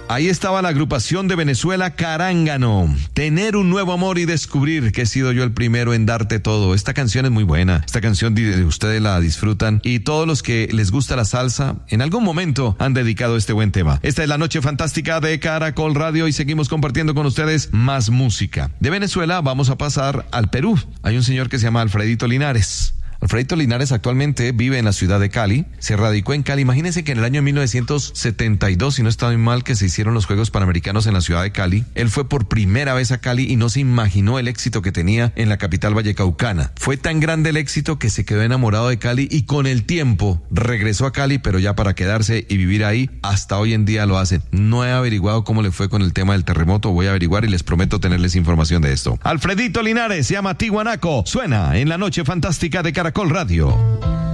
Ahí estaba la agrupación de Venezuela Carángano. Tener un nuevo amor y descubrir que he sido yo el primero en darte todo. Esta canción es muy buena. Esta canción ustedes la disfrutan y todos los que les gusta la salsa en algún momento han dedicado este buen tema. Esta es la noche fantástica de Caracol Radio y seguimos compartiendo con ustedes más música. De Venezuela vamos a pasar al Perú. Hay un señor que se llama Alfredito Linares. Alfredito Linares actualmente vive en la ciudad de Cali, se radicó en Cali. Imagínense que en el año 1972, si no está muy mal, que se hicieron los Juegos Panamericanos en la ciudad de Cali. Él fue por primera vez a Cali y no se imaginó el éxito que tenía en la capital vallecaucana. Fue tan grande el éxito que se quedó enamorado de Cali y con el tiempo regresó a Cali, pero ya para quedarse y vivir ahí. Hasta hoy en día lo hacen. No he averiguado cómo le fue con el tema del terremoto, voy a averiguar y les prometo tenerles información de esto. Alfredito Linares se llama Tiwanaco, suena en la noche fantástica de Caracol Radio.